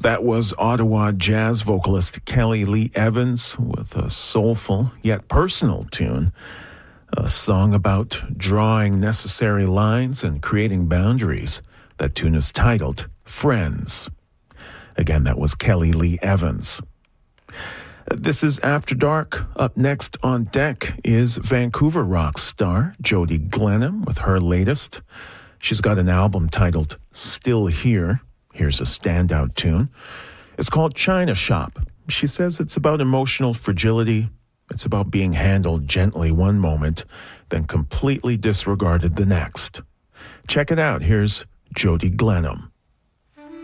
That was Ottawa jazz vocalist Kelly Lee Evans with a soulful yet personal tune, a song about drawing necessary lines and creating boundaries. That tune is titled Friends. Again, that was Kelly Lee Evans. This is After Dark. Up next on deck is Vancouver rock star Jody Glenham with her latest. She's got an album titled Still Here. Here's a standout tune. It's called China Shop. She says it's about emotional fragility. It's about being handled gently one moment, then completely disregarded the next. Check it out. Here's Jody Glenham.